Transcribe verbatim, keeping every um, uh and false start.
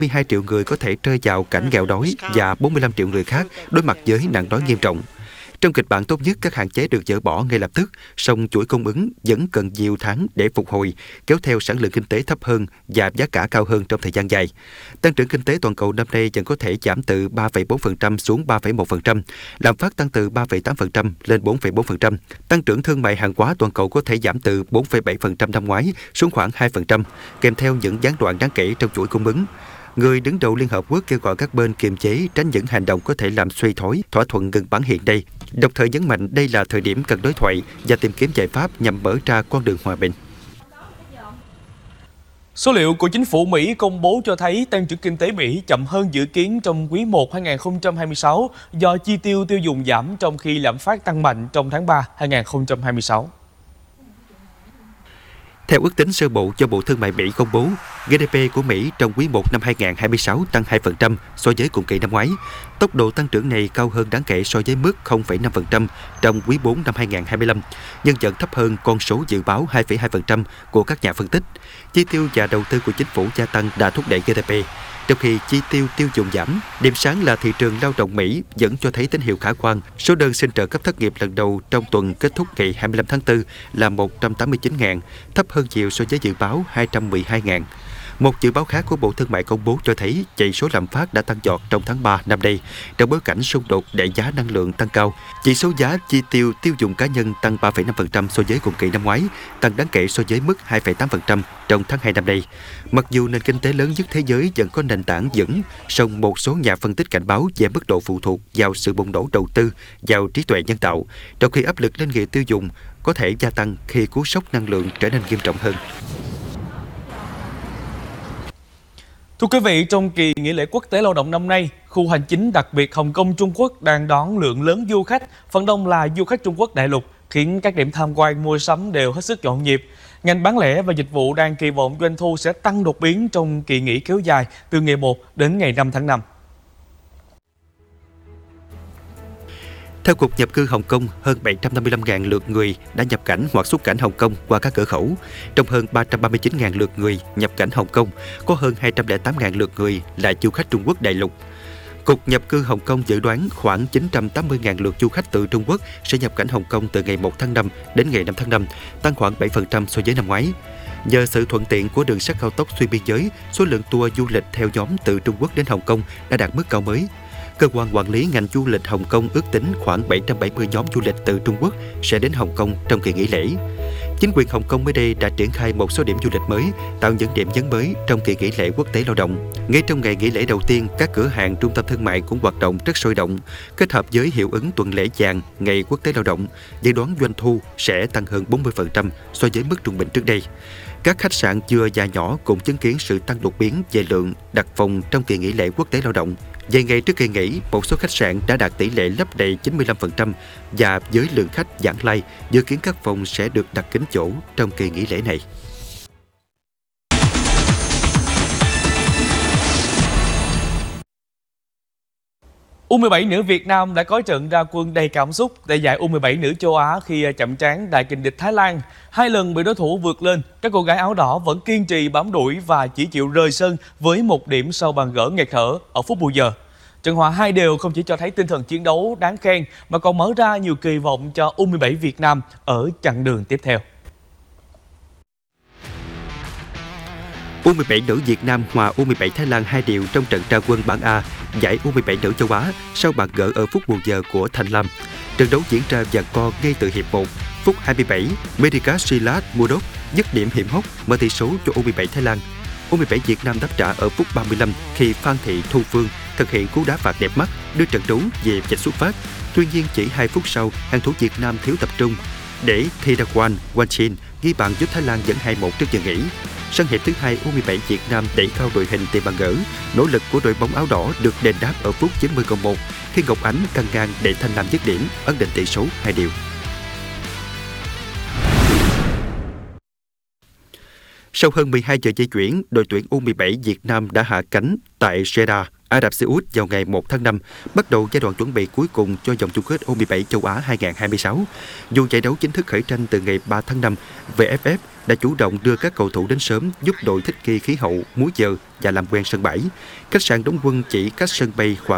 mười hai triệu người có thể rơi vào cảnh nghèo đói và bốn mươi lăm triệu người khác đối mặt với nạn đói nghiêm trọng. Trong kịch bản tốt nhất, các hạn chế được dỡ bỏ ngay lập tức, song chuỗi cung ứng vẫn cần nhiều tháng để phục hồi, kéo theo sản lượng kinh tế thấp hơn và giá cả cao hơn trong thời gian dài. Tăng trưởng kinh tế toàn cầu năm nay vẫn có thể giảm từ ba phẩy bốn phần trăm xuống ba phẩy một phần trăm, lạm phát tăng từ ba phẩy tám phần trăm lên bốn phẩy bốn phần trăm. Tăng trưởng thương mại hàng hóa toàn cầu có thể giảm từ bốn phẩy bảy phần trăm năm ngoái xuống khoảng hai phần trăm, kèm theo những gián đoạn đáng kể trong chuỗi cung ứng. Người đứng đầu Liên Hợp Quốc kêu gọi các bên kiềm chế, tránh những hành động có thể làm suy thoái thỏa thuận ngừng bắn hiện nay, đồng thời nhấn mạnh đây là thời điểm cần đối thoại và tìm kiếm giải pháp nhằm mở ra con đường hòa bình. Số liệu của chính phủ Mỹ công bố cho thấy tăng trưởng kinh tế Mỹ chậm hơn dự kiến trong quý một hai nghìn không trăm hai mươi sáu do chi tiêu tiêu dùng giảm trong khi lạm phát tăng mạnh trong tháng ba hai nghìn không trăm hai mươi sáu. Theo ước tính sơ bộ do Bộ Thương mại Mỹ công bố, giê đê pê của Mỹ trong quý một năm hai nghìn không trăm hai mươi sáu tăng hai phần trăm so với cùng kỳ năm ngoái. Tốc độ tăng trưởng này cao hơn đáng kể so với mức không phẩy năm phần trăm trong quý bốn năm hai nghìn không trăm hai mươi lăm, nhưng vẫn thấp hơn con số dự báo hai phẩy hai phần trăm của các nhà phân tích. Chi tiêu và đầu tư của chính phủ gia tăng đã thúc đẩy giê đê pê, trong khi chi tiêu tiêu dùng giảm. Điểm sáng là thị trường lao động Mỹ vẫn cho thấy tín hiệu khả quan. Số đơn xin trợ cấp thất nghiệp lần đầu trong tuần kết thúc ngày hai mươi lăm tháng tư là một trăm tám mươi chín nghìn, thấp hơn nhiều so với dự báo hai trăm mười hai nghìn. Một dự báo khác của Bộ Thương mại công bố cho thấy chỉ số lạm phát đã tăng giọt trong tháng ba năm nay, trong bối cảnh xung đột để giá năng lượng tăng cao. Chỉ số giá chi tiêu tiêu dùng cá nhân tăng ba phẩy năm phần trăm so với cùng kỳ năm ngoái, tăng đáng kể so với mức hai phẩy tám phần trăm trong tháng hai năm nay. Mặc dù nền kinh tế lớn nhất thế giới vẫn có nền tảng vững, song một số nhà phân tích cảnh báo về mức độ phụ thuộc vào sự bùng nổ đầu tư vào trí tuệ nhân tạo, trong khi áp lực lên người tiêu dùng có thể gia tăng khi cú sốc năng lượng trở nên nghiêm trọng hơn. Thưa quý vị, trong kỳ nghỉ lễ quốc tế lao động năm nay, khu hành chính đặc biệt Hồng Kông Trung Quốc đang đón lượng lớn du khách, phần đông là du khách Trung Quốc đại lục, khiến các điểm tham quan mua sắm đều hết sức nhộn nhịp. Ngành bán lẻ và dịch vụ đang kỳ vọng doanh thu sẽ tăng đột biến trong kỳ nghỉ kéo dài từ ngày một đến ngày năm tháng năm. Theo Cục Nhập cư Hồng Kông, hơn bảy trăm năm mươi lăm nghìn lượt người đã nhập cảnh hoặc xuất cảnh Hồng Kông qua các cửa khẩu. Trong hơn ba trăm ba mươi chín nghìn lượt người nhập cảnh Hồng Kông, có hơn hai trăm lẻ tám nghìn lượt người là du khách Trung Quốc đại lục. Cục Nhập cư Hồng Kông dự đoán khoảng chín trăm tám mươi nghìn lượt du khách từ Trung Quốc sẽ nhập cảnh Hồng Kông từ ngày một tháng năm đến ngày năm tháng năm, tăng khoảng bảy phần trăm so với năm ngoái. Nhờ sự thuận tiện của đường sắt cao tốc xuyên biên giới, số lượng tour du lịch theo nhóm từ Trung Quốc đến Hồng Kông đã đạt mức cao mới. Cơ quan quản lý ngành du lịch Hồng Kông ước tính khoảng bảy trăm bảy mươi nhóm du lịch từ Trung Quốc sẽ đến Hồng Kông trong kỳ nghỉ lễ. Chính quyền Hồng Kông mới đây đã triển khai một số điểm du lịch mới, tạo những điểm nhấn mới trong kỳ nghỉ lễ quốc tế lao động. Ngay trong ngày nghỉ lễ đầu tiên, các cửa hàng trung tâm thương mại cũng hoạt động rất sôi động, kết hợp với hiệu ứng tuần lễ vàng ngày quốc tế lao động, dự đoán doanh thu sẽ tăng hơn bốn mươi phần trăm so với mức trung bình trước đây. Các khách sạn vừa và nhỏ cũng chứng kiến sự tăng đột biến về lượng đặt phòng trong kỳ nghỉ lễ quốc tế lao động. Vài ngày trước kỳ nghỉ, một số khách sạn đã đạt tỷ lệ lấp đầy chín mươi lăm phần trăm và với lượng khách vãng lai, dự kiến các phòng sẽ được đặt kín chỗ trong kỳ nghỉ lễ này. u mười bảy nữ Việt Nam đã có trận ra quân đầy cảm xúc tại giải u mười bảy nữ châu Á khi chậm trán đại kình địch Thái Lan. Hai lần bị đối thủ vượt lên, các cô gái áo đỏ vẫn kiên trì bám đuổi và chỉ chịu rời sân với một điểm sau bàn gỡ nghẹt thở ở phút bù giờ. Trận hòa hai đều không chỉ cho thấy tinh thần chiến đấu đáng khen mà còn mở ra nhiều kỳ vọng cho u mười bảy Việt Nam ở chặng đường tiếp theo. u mười bảy nữ Việt Nam hòa u mười bảy Thái Lan hai đều trong trận ra quân bảng A giải u mười bảy nữ châu Á sau bàn gỡ ở phút bù giờ của Thanh Lam. Trận đấu diễn ra giằng co ngay từ hiệp một. Phút hai mươi bảy, Medica Silat Mudok dứt điểm hiểm hóc mở tỷ số cho u mười bảy Thái Lan. u mười bảy Việt Nam đáp trả ở phút ba mươi lăm khi Phan Thị Thu Phương thực hiện cú đá phạt đẹp mắt đưa trận đấu về vạch xuất phát. Tuy nhiên chỉ hai phút sau, hàng thủ Việt Nam thiếu tập trung để Thirawan Wanchin ghi bàn giúp Thái Lan dẫn hai một trước giờ nghỉ. Sang hiệp thứ hai, u mười bảy Việt Nam đẩy cao đội hình tìm bàn gỡ. Nỗ lực của đội bóng áo đỏ được đền đáp ở phút chín mươi cộng một khi Ngọc Ánh căng ngang để Thanh Lam dứt điểm, ấn định tỷ số hai đều. Sau hơn mười hai giờ di chuyển, đội tuyển u mười bảy Việt Nam đã hạ cánh tại Jeddah, Ả Rập Xê Út vào ngày một tháng năm, bắt đầu giai đoạn chuẩn bị cuối cùng cho vòng chung kết u mười bảy châu Á hai không hai sáu. Dù giải đấu chính thức khởi tranh từ ngày ba tháng năm, vê ép ép đã chủ động đưa các cầu thủ đến sớm giúp đội thích nghi khí hậu, múi giờ và làm quen sân bãi. Khách sạn đóng quân chỉ cách sân bay khoảng